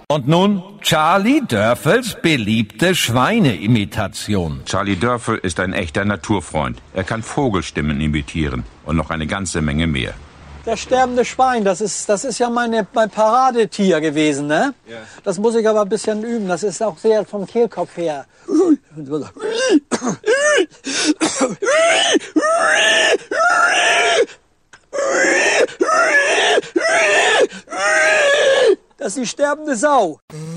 Und nun Charlie Dörfels beliebte Schweineimitation. Charlie Dörfel ist ein echter Naturfreund. Er kann Vogelstimmen imitieren und noch eine ganze Menge mehr. Das sterbende Schwein, das ist ja mein Paradetier gewesen, ne? Ja. Das muss ich aber ein bisschen üben. Das ist auch sehr vom Kehlkopf her. Das ist die sterbende Sau.